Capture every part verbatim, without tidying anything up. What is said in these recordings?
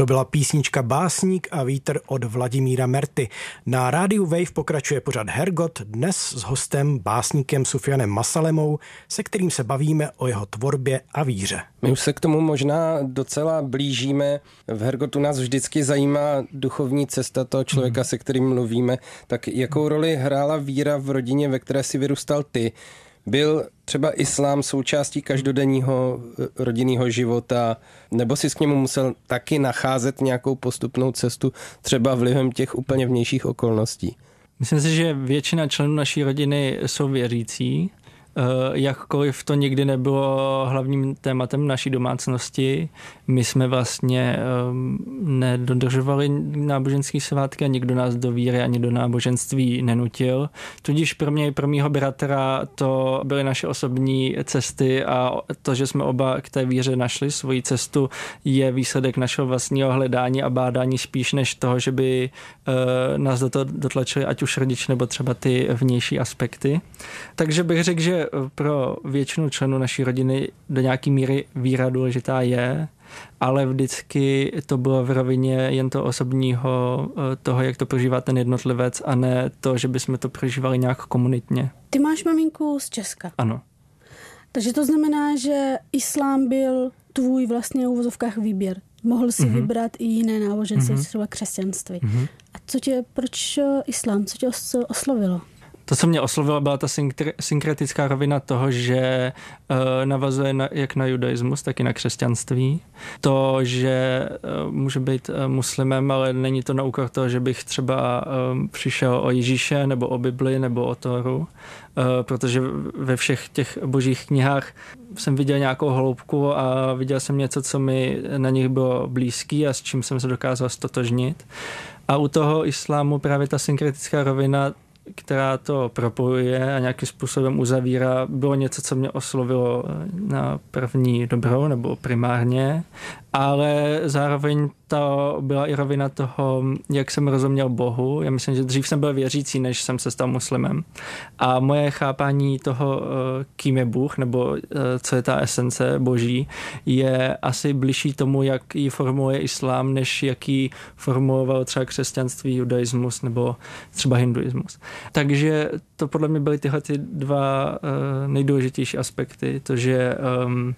To byla písnička Básník a vítr od Vladimíra Merty. Na rádiu Wave pokračuje pořad Hergot, dnes s hostem, básníkem Sufianem Masalemou, se kterým se bavíme o jeho tvorbě a víře. My už se k tomu možná docela blížíme. V Hergotu nás vždycky zajímá duchovní cesta toho člověka, mm. se kterým mluvíme. Tak jakou roli hrála víra v rodině, ve které si vyrůstal ty? Byl třeba islám součástí každodenního rodinného života, nebo si k němu musel taky nacházet nějakou postupnou cestu, třeba vlivem těch úplně vnějších okolností? Myslím si, že většina členů naší rodiny jsou věřící. Jakkoliv to nikdy nebylo hlavním tématem naší domácnosti. My jsme vlastně nedodržovali náboženský svátky a nikdo nás do víry ani do náboženství nenutil. Tudíž pro mě i pro mýho bratra to byly naše osobní cesty a to, že jsme oba k té víře našli svoji cestu, je výsledek našeho vlastního hledání a bádání spíš než toho, že by nás do toho dotlačili ať už rodiče nebo třeba ty vnější aspekty. Takže bych řekl, že pro většinu členů naší rodiny do nějaké míry víra důležitá je, ale vždycky to bylo v rovině jen to osobního, toho, jak to prožívá ten jednotlivec, a ne to, že bychom to prožívali nějak komunitně. Ty máš maminku z Česka. Ano. Takže to znamená, že islám byl tvůj vlastně v uvozovkách výběr. Mohl si mm-hmm. vybrat i jiné náboženství, mm-hmm. třeba křesťanství. Mm-hmm. A co tě, proč islám, co tě oslovilo? To, co mě oslovilo, byla ta synkre, synkretická rovina toho, že uh, navazuje na, jak na judaismus, tak i na křesťanství. To, že uh, může být uh, muslimem, ale není to na úkor toho, že bych třeba um, přišel o Ježíše, nebo o Bibli, nebo o Tóru. Uh, protože ve všech těch božích knihách jsem viděl nějakou hloubku a viděl jsem něco, co mi na nich bylo blízký a s čím jsem se dokázal stotožnit. A u toho islámu právě ta synkretická rovina, která to propojuje a nějakým způsobem uzavírá, bylo něco, co mě oslovilo na první dobrou nebo primárně, ale zároveň to byla i rovina toho, jak jsem rozuměl Bohu. Já myslím, že dřív jsem byl věřící, než jsem se stal muslimem. A moje chápání toho, kým je Bůh, nebo co je ta esence boží, je asi bližší tomu, jak ji formuluje islám, než jak ji formuloval třeba křesťanství, judaismus nebo třeba hinduismus. Takže to podle mě byly tyhle ty dva nejdůležitější aspekty. To, že um,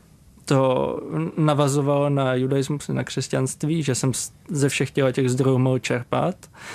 to navazovalo na judaismus, na křesťanství, že jsem ze všech těch zdrojů mohl čerpat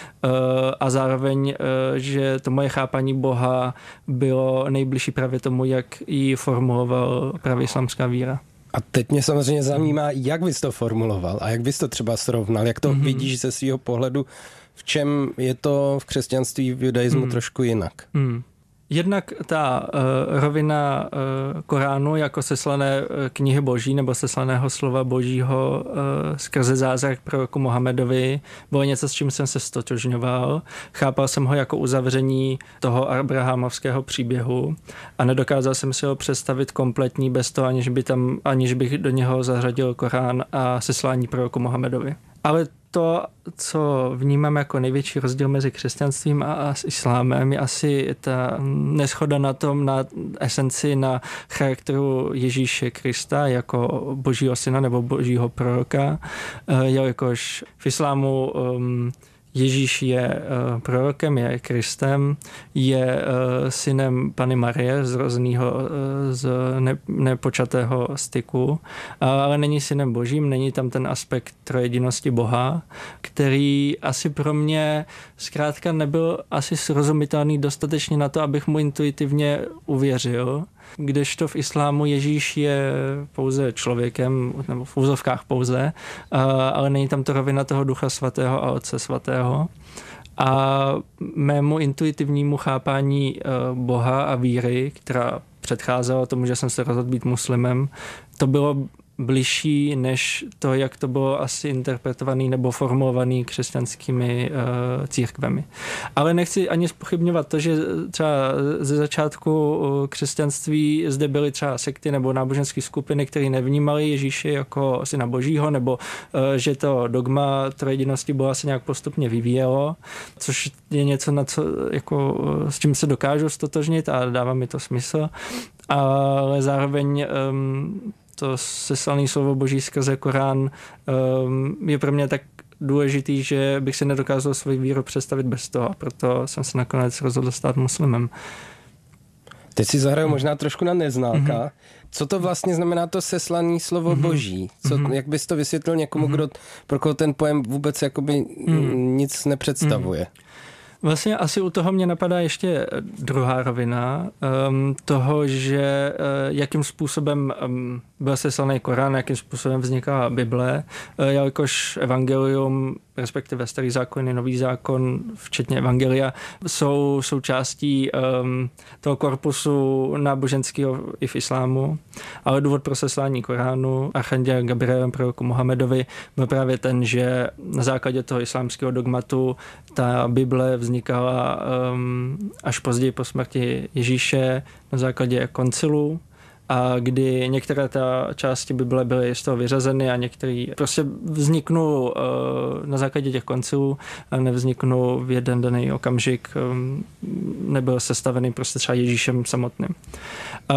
a zároveň, že to moje chápání Boha bylo nejbližší právě tomu, jak ji formuloval právě islámská víra. A teď mě samozřejmě zajímá, jak bys to formuloval a jak bys to třeba srovnal, jak to mm-hmm. vidíš ze svého pohledu, v čem je to v křesťanství, v judaismu mm. trošku jinak. Mm. Jednak ta uh, rovina uh, Koránu jako seslané uh, knihy boží nebo seslaného slova božího uh, skrze zázrak proroku Mohamedovi bylo něco, s čím jsem se stotožňoval. Chápal jsem ho jako uzavření toho abrahamovského příběhu a nedokázal jsem si ho představit kompletní bez toho, aniž, by tam, aniž bych do něho zařadil Korán a seslání proroku Mohamedovi. Ale to, co vnímám jako největší rozdíl mezi křesťanstvím a, a s islámem, je asi ta neshoda na tom, na esenci, na charakteru Ježíše Krista jako božího syna nebo božího proroka. Jelikož v islámu um, Ježíš je uh, prorokem, je Kristem, je uh, synem Panny Marie, zrozeného uh, z ne, nepočatého styku, uh, ale není synem božím, není tam ten aspekt trojedinosti Boha, který asi pro mě zkrátka nebyl asi srozumitelný dostatečně na to, abych mu intuitivně uvěřil. Kdežto v islámu Ježíš je pouze člověkem, nebo v úzovkách pouze, ale není tam to rovina toho Ducha svatého a Otce svatého. A mému intuitivnímu chápání Boha a víry, která předcházela tomu, že jsem se rozhodl být muslimem, to bylo bližší než to, jak to bylo asi interpretovaný nebo formulovaný křesťanskými uh, církvemi. Ale nechci ani zpochybňovat to, že třeba ze začátku křesťanství zde byly třeba sekty nebo náboženské skupiny, které nevnímaly Ježíše jako syna božího, nebo uh, že to dogma trojedinosti Boha se nějak postupně vyvíjelo, což je něco, na co, jako, s čím se dokážu stotožnit a dává mi to smysl. Ale zároveň um, to seslané slovo Boží skrze Korán um, je pro mě tak důležitý, že bych si nedokázal svoji víru představit bez toho a proto jsem se nakonec rozhodl stát muslimem. Teď si zahraju možná trošku na neználka. Mm-hmm. Co to vlastně znamená to seslané slovo mm-hmm. Boží? Co, mm-hmm. Jak bys to vysvětlil někomu, mm-hmm. kdo, pro koho ten pojem vůbec jakoby mm-hmm. nic nepředstavuje? Mm-hmm. Vlastně asi u toho mě napadá ještě druhá rovina um, toho, že uh, jakým způsobem um, byl seslaný Korán, jakým způsobem vzniká Bible, uh, jelikož evangelium, respektive starý zákon i nový zákon, včetně evangelia, jsou součástí um, toho korpusu náboženského i v islámu, ale důvod pro seslání Koránu archandělem Gabrielem proroku Mohamedovi byl právě ten, že na základě toho islámského dogmatu ta Bible vznikala um, až později po smrti Ježíše na základě koncilu, a kdy některé ta části Bible byly z toho vyřazeny a některé prostě vzniknou uh, na základě těch koncilů a nevzniknou v jeden daný okamžik, um, nebyl sestavený prostě třeba Ježíšem samotným. Uh,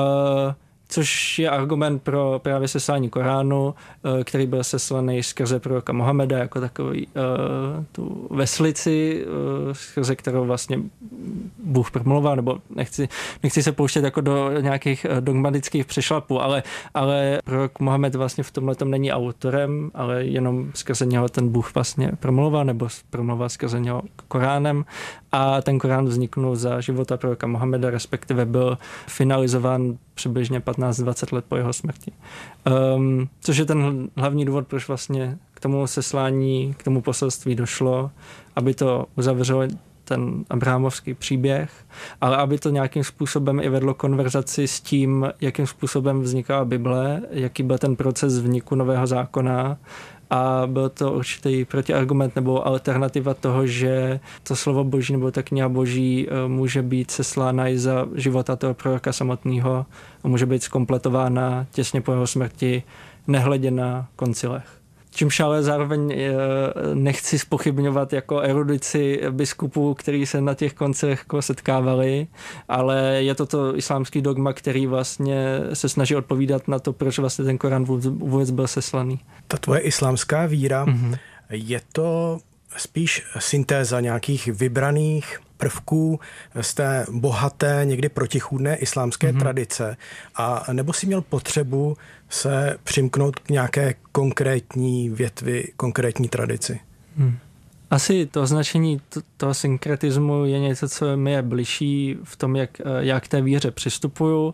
Což je argument pro právě seslání Koránu, který byl seslaný skrze proroka Mohameda jako takový uh, tu veslici, uh, skrze kterou vlastně Bůh promluvá, nebo nechci, nechci se pouštět jako do nějakých dogmatických přešlapů, ale, ale prorok Mohamed vlastně v tomhletom není autorem, ale jenom skrze něho ten Bůh vlastně promluvá, nebo promluvá skrze něho Koránem. A ten Korán vzniknul za života proroka Mohameda, respektive byl finalizován přibližně patnáct dvacet let po jeho smrti. Um, což je ten hlavní důvod, proč vlastně k tomu seslání, k tomu poselství došlo, aby to uzavřelo ten abrahamovský příběh, ale aby to nějakým způsobem i vedlo konverzaci s tím, jakým způsobem vzniká Bible, jaký byl ten proces vzniku nového zákona. A byl to určitý protiargument nebo alternativa toho, že to slovo Boží nebo ta kniha Boží může být seslána i za života toho proroka samotného a může být zkompletována těsně po jeho smrti, nehledě na koncilech. Čímž ale zároveň nechci zpochybňovat jako erudici biskupů, kteří se na těch koncilech jako setkávali, ale je to to islámský dogma, který vlastně se snaží odpovídat na to, proč vlastně ten Korán vůbec byl seslaný. Ta tvoje islámská víra, mm-hmm. je to spíš syntéza nějakých vybraných prvků z té bohaté, někdy protichůdné islámské mm-hmm. tradice, a nebo si měl potřebu se přimknout k nějaké konkrétní větvi, konkrétní tradici? Hmm. Asi to označení t- toho synkretismu je něco, co mi je bližší v tom, jak já k té víře přistupuju.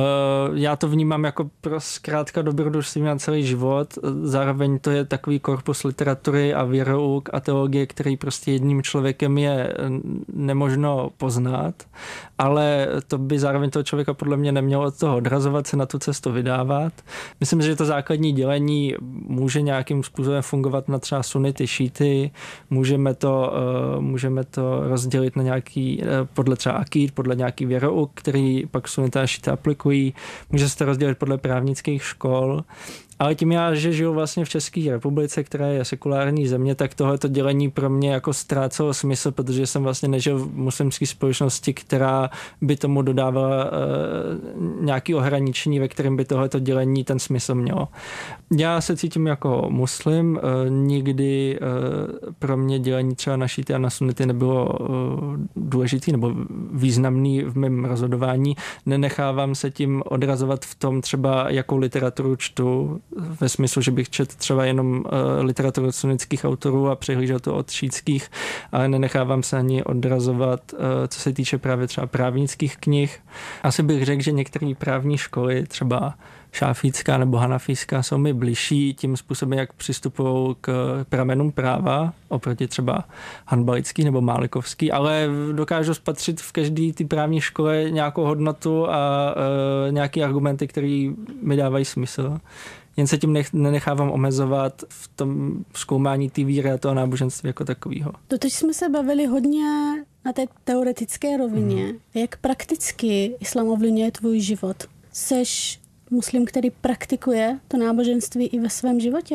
Já to vnímám jako pro zkrátka dobrodružství na celý život. Zároveň to je takový korpus literatury a věrouk a teologie, který prostě jedním člověkem je nemožno poznat, ale to by zároveň toho člověka podle mě nemělo od toho odrazovat, se na tu cestu vydávat. Myslím, že to základní dělení může nějakým způsobem fungovat na třeba sunity, šíty. Můžeme to, můžeme to rozdělit na nějaký, podle třeba akíd, podle nějaký věrouk, který pak sunita a šíta aplikují. Může se to rozdělit podle právnických škol. Ale tím já, že žiju vlastně v České republice, která je sekulární země, tak tohleto dělení pro mě jako ztrácelo smysl, protože jsem vlastně nežil v muslimské společnosti, která by tomu dodávala uh, nějaké ohraničení, ve kterém by tohleto dělení ten smysl mělo. Já se cítím jako muslim, uh, nikdy uh, pro mě dělení třeba na šíty a na sunity nebylo uh, důležitý nebo významný v mém rozhodování. Nenechávám se tím odrazovat v tom třeba, jakou literaturu čtu, ve smyslu, že bych četl třeba jenom uh, literaturu od sunnických autorů a přehlížel to od šítských, ale nenechávám se ani odrazovat, uh, co se týče právě třeba právnických knih. Asi bych řekl, že některé právní školy, třeba šáfícká nebo hanafíská, jsou mi bližší tím způsobem, jak přistupují k pramenům práva, oproti třeba hanbalický nebo málikovský, ale dokážu spatřit v každé té právní škole nějakou hodnotu a uh, nějaké argumenty, které mi dávají smysl. Jen se tím nech, nenechávám omezovat v tom zkoumání té víry a toho náboženství jako takového. Doteď jsme se bavili hodně na té teoretické rovině. Hmm. Jak prakticky islám ovlivňuje tvůj život? Seš muslim, který praktikuje to náboženství i ve svém životě?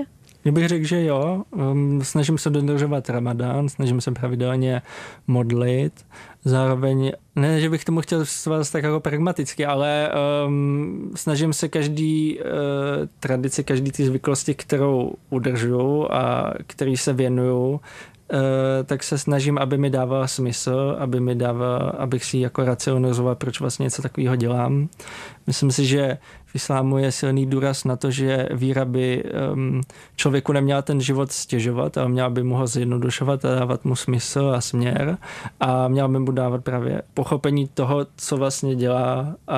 Já bych řekl, že jo. Um, snažím se dodržovat Ramadán, snažím se pravidelně modlit. Zároveň, ne, že bych tomu chtěl přistupovat tak jako pragmaticky, ale um, snažím se každý uh, tradici, každý ty zvyklosti, kterou udržuju a který se věnuju, Uh, tak se snažím, aby mi dávala smysl, aby mi dávala, abych si jako racionalizoval, proč vlastně něco takového dělám. Myslím si, že v islámu je silný důraz na to, že víra by um, člověku neměla ten život stěžovat, ale měla by mu ho zjednodušovat a dávat mu smysl a směr a měla by mu dávat právě pochopení toho, co vlastně dělá a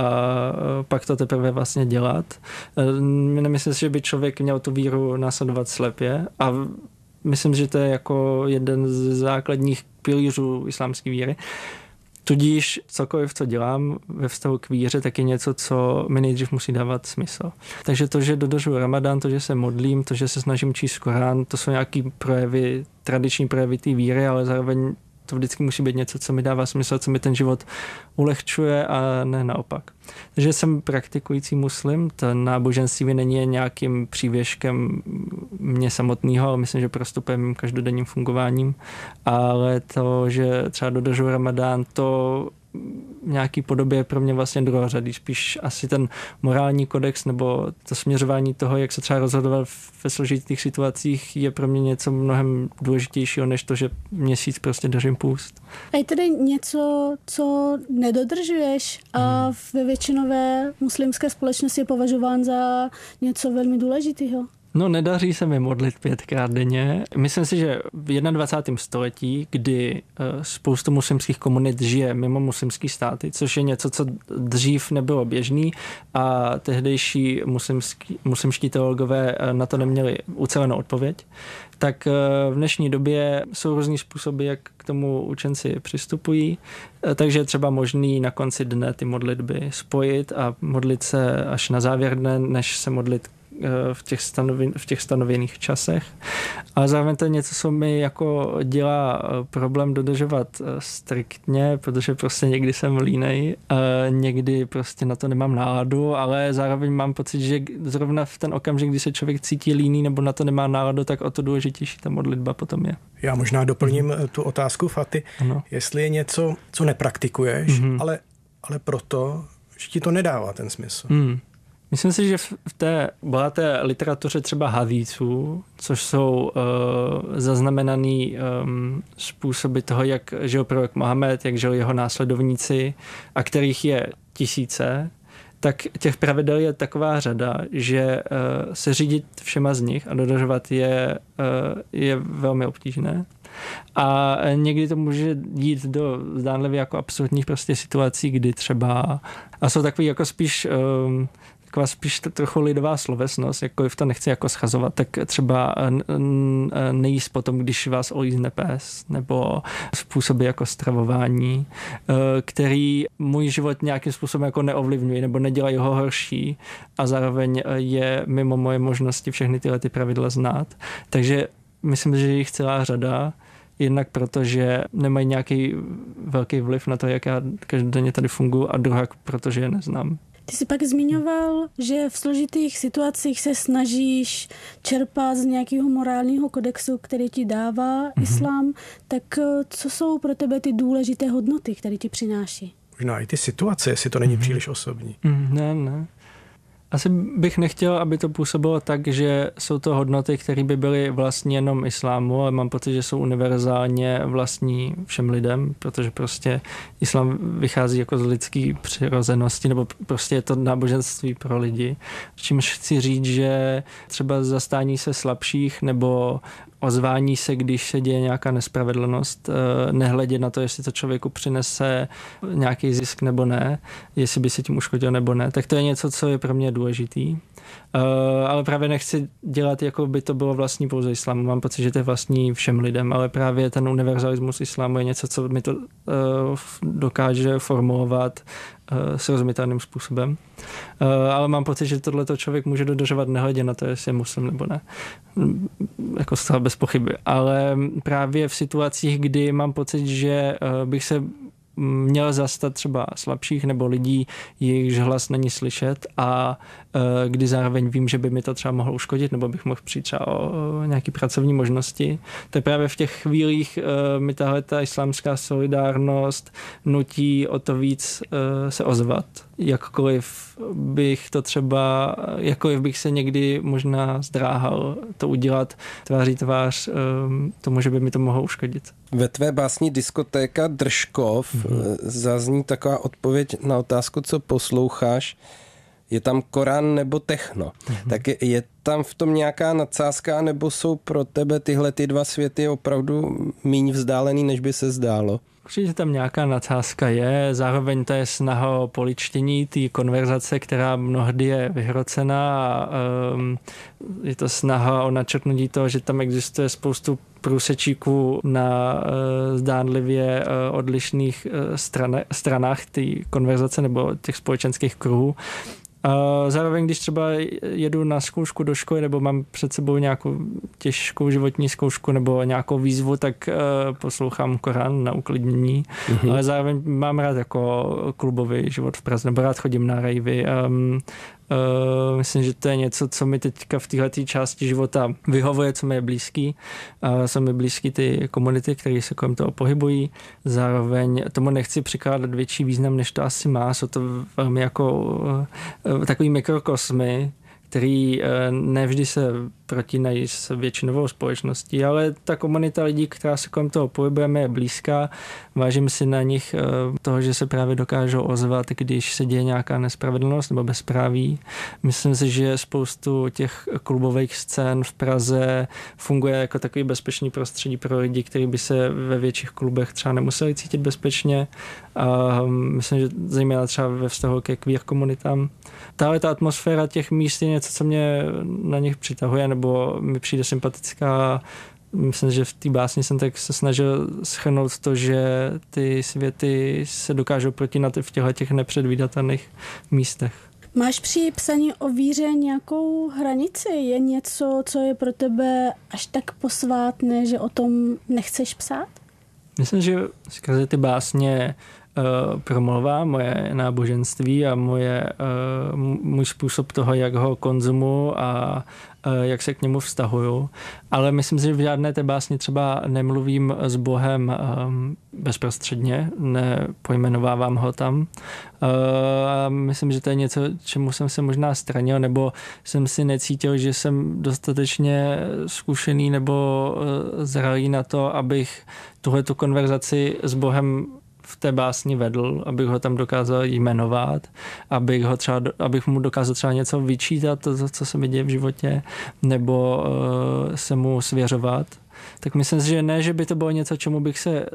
pak to teprve vlastně dělat. Nemyslím si, že by člověk měl tu víru následovat slepě a myslím, že to je jako jeden z základních pilířů islámské víry. Tudíž cokoliv, co dělám ve vztahu k víře, tak je něco, co mi nejdřív musí dávat smysl. Takže to, že dodržuji Ramadán, to, že se modlím, to, že se snažím číst Korán, to jsou nějaký projevy, tradiční projevy té víry, ale zároveň to vždycky musí být něco, co mi dává smysl, co mi ten život ulehčuje a ne naopak. Takže jsem praktikující muslim, to náboženství není nějakým přívěškem mě samotného, ale myslím, že prostupuje mým každodenním fungováním, ale to, že třeba dodržuji Ramadán, to v nějaký podobě je pro mě vlastně druhořadý. Spíš asi ten morální kodex nebo to směřování toho, jak se třeba rozhodovat ve složitých situacích, je pro mě něco mnohem důležitějšího, než to, že měsíc prostě držím půst. A je tedy něco, co nedodržuješ a ve většinové muslimské společnosti je považován za něco velmi důležitého? No, nedaří se mi modlit pětkrát denně. Myslím si, že v dvacátém prvním století, kdy spoustu muslimských komunit žije mimo muslimský státy, což je něco, co dřív nebylo běžný a tehdejší muslimský, muslimští teologové na to neměli ucelenou odpověď, tak v dnešní době jsou různý způsoby, jak k tomu učenci přistupují, takže je třeba možný na konci dne ty modlitby spojit a modlit se až na závěr dne, než se modlit v těch, stanovi, v těch stanovených časech. Ale zároveň to je něco, co mi jako dělá problém dodržovat striktně, protože prostě někdy jsem línej, někdy prostě na to nemám náladu, ale zároveň mám pocit, že zrovna v ten okamžik, kdy se člověk cítí líný nebo na to nemá náladu, tak o to důležitější ta modlitba potom je. Já možná doplním mm. tu otázku, Faty. Ano. Jestli je něco, co nepraktikuješ, mm. ale, ale proto, že ti to nedává ten smysl. Mm. Myslím si, že v té bohaté literatuře třeba hadísů, což jsou uh, zaznamenaný um, způsoby toho, jak žil prorok Mohamed, jak žili jeho následovníci a kterých je tisíce, tak těch pravidel je taková řada, že uh, se řídit všema z nich a dodržovat je, uh, je velmi obtížné. A někdy to může jít do zdánlivě jako absurdních prostě situací, kdy třeba, a jsou takový jako spíš um, taková spíš trochu lidová slovesnost, jakkoliv to nechci jako schazovat, tak třeba nejíst potom, když vás olízne pes, nebo způsoby jako stravování, který můj život nějakým způsobem jako neovlivňují, nebo nedělají ho horší a zároveň je mimo moje možnosti všechny tyhle ty pravidla znát. Takže myslím, že jich celá řada, jednak protože nemají nějaký velký vliv na to, jak já každodenně tady funguji, a druhá, protože je neznám. Ty jsi pak zmiňoval, že v složitých situacích se snažíš čerpat z nějakého morálního kodexu, který ti dává mm-hmm. islám. Tak co jsou pro tebe ty důležité hodnoty, které ti přináší? Možná i ty situace, jestli to není mm-hmm. příliš osobní. Mm, ne, ne. Asi bych nechtěl, aby to působilo tak, že jsou to hodnoty, které by byly vlastní jenom islámu, ale mám pocit, že jsou univerzálně vlastní všem lidem, protože prostě islám vychází jako z lidské přirozenosti, nebo prostě je to náboženství pro lidi. Čímž chci říct, že třeba zastání se slabších nebo ozvání se, když se děje nějaká nespravedlnost, nehledě na to, jestli to člověku přinese nějaký zisk nebo ne, jestli by se tím uškodil nebo ne, tak to je něco, co je pro mě důležitý. Ale právě nechci dělat, jako by to bylo vlastní pouze islámu. Mám pocit, že to je vlastní všem lidem, ale právě ten univerzalismus islámu je něco, co mi to dokáže formulovat srozumitelným způsobem. Ale mám pocit, že tohleto člověk může dodržovat nehledě na to, jestli je muslim nebo ne. Jako zcela bez pochyby. Ale právě v situacích, kdy mám pocit, že bych se měl zastat třeba slabších nebo lidí, jejichž hlas není slyšet a kdy zároveň vím, že by mi to třeba mohlo uškodit nebo bych mohl přijít třeba o nějaké pracovní možnosti. Tak právě v těch chvílích mi tahle ta islámská solidárnost nutí o to víc se ozvat. Jakkoliv bych to třeba, jakkoliv bych se někdy možná zdráhal to udělat tváří tvář tomu, že by mi to mohlo uškodit. Ve tvé básni Diskotéka Držkov mm-hmm. zazní taková odpověď na otázku, co posloucháš. Je tam Korán nebo techno? Mm-hmm. Tak je, je tam v tom nějaká nadsázka, nebo jsou pro tebe tyhle ty dva světy opravdu míň vzdálený, než by se zdálo? Určitě tam nějaká nadsázka je, zároveň to je snaha o poličtění té konverzace, která mnohdy je vyhrocená a um, je to snaha o načrtnutí toho, že tam existuje spoustu průsečíků na uh, zdánlivě uh, odlišných uh, strane, stranách té konverzace nebo těch společenských kruhů. A zároveň, když třeba jedu na zkoušku do školy nebo mám před sebou nějakou těžkou životní zkoušku nebo nějakou výzvu, tak uh, poslouchám Korán na uklidnění. Mm-hmm. Ale zároveň mám rád jako klubový život v Praze, nebo rád chodím na rejvy. Um, Uh, myslím, že to je něco, co mi teďka v této části života vyhovuje, co mi je blízký. Uh, jsou mi blízký ty komunity, které se kolem toho pohybují. Zároveň tomu nechci přikládat větší význam, než to asi má. Jsou to velmi jako uh, takový mikrokosmy, který nevždy se protínají s většinovou společností, ale ta komunita lidí, která se kolem toho pohybujeme, je blízká. Vážím si na nich toho, že se právě dokážou ozvat, když se děje nějaká nespravedlnost nebo bezpráví. Myslím si, že spoustu těch klubových scén v Praze funguje jako takový bezpečný prostředí pro lidi, kteří by se ve větších klubech třeba nemuseli cítit bezpečně. A myslím, že zejména třeba ve vztahu ke queer komunitám. Tahle ta atmosféra těch míst je něco, co mě na nich přitahuje, nebo mi přijde sympatická. Myslím, že v té básni jsem tak se snažil shrnout to, že ty světy se dokážou protínat v těchto těch nepředvídatelných místech. Máš při psaní o víře nějakou hranici? Je něco, co je pro tebe až tak posvátné, že o tom nechceš psát? Myslím, že skrze ty básně Uh, promluvá moje náboženství a moje, uh, můj způsob toho, jak ho konzumuju a uh, jak se k němu vztahuju. Ale myslím si, že v žádné té básni třeba nemluvím s Bohem um, bezprostředně, nepojmenovávám ho tam. Uh, a myslím, že to je něco, čemu jsem se možná stranil, nebo jsem si necítil, že jsem dostatečně zkušený nebo uh, zralý na to, abych tuhletu konverzaci s Bohem v té básni vedl, abych ho tam dokázal jmenovat, abych, ho třeba, abych mu dokázal třeba něco vyčítat, to, co se mi děje v životě, nebo uh, se mu svěřovat. Tak myslím si, že ne, že by to bylo něco, čemu bych se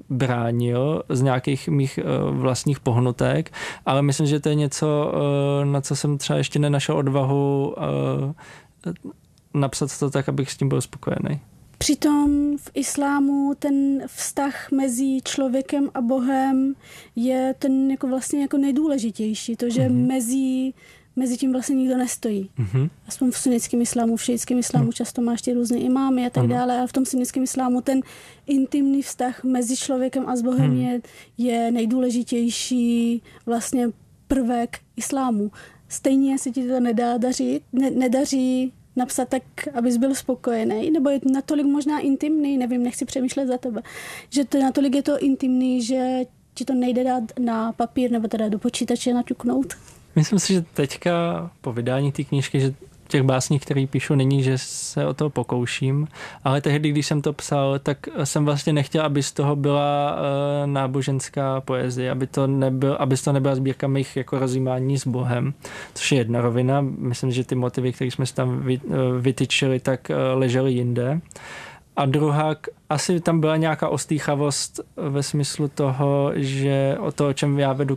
bránil z nějakých mých uh, vlastních pohnutek, ale myslím, že to je něco, uh, na co jsem třeba ještě nenašel odvahu uh, napsat to tak, abych s tím byl spokojený. Přitom v islámu ten vztah mezi člověkem a Bohem je ten jako vlastně jako nejdůležitější. To, že mm-hmm. mezi, mezi tím vlastně nikdo nestojí. Mm-hmm. Aspoň v sunnickém islámu, v šíitském islámu mm-hmm. často máš ty různé imámy a tak mm-hmm. dále, ale v tom sunnickém islámu ten intimní vztah mezi člověkem a s Bohem mm-hmm. je, je nejdůležitější vlastně prvek islámu. Stejně se ti to nedá dařit, ne, nedaří napsat tak, abys byl spokojený, nebo je natolik možná intimní, nevím, nechci přemýšlet za tebe, že to natolik je to intimní, že ti to nejde dát na papír nebo teda do počítače naťuknout. Myslím si, že teďka po vydání té knížky, že těch básní, které píšu, není, že se o to pokouším, ale tehdy, když jsem to psal, tak jsem vlastně nechtěl, aby z toho byla uh, náboženská poezie, aby to, nebyl, aby to nebyla sbírka mých jako rozjímání s Bohem, což je jedna rovina. Myslím, že ty motivy, které jsme si tam vy, uh, vytyčili, tak uh, ležely jinde. A druhá, asi tam byla nějaká ostýchavost ve smyslu toho, že o to, o čem já vedu